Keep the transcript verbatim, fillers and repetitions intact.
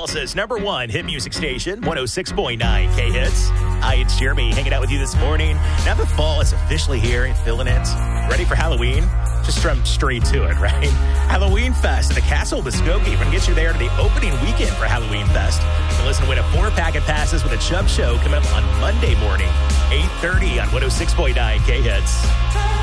Tulsa's number one hit music station, one oh six point nine K-Hits. Hi, it's Jeremy hanging out with you this morning. Now the fall is officially here and feeling it. Ready for Halloween? Just jump straight to it, right? Halloween Fest at the Castle Muskogee. We're going to get you there to the opening weekend for Halloween Fest. And listen to win a four-pack of passes with a Chubb Show coming up on Monday morning, eight thirty on one oh six point nine K-Hits.